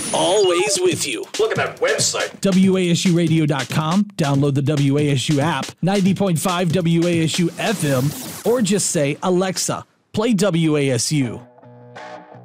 always with you. Look at that website. WASUradio.com. Download the WASU app, 90.5 WASU FM, or just say, Alexa, play WASU.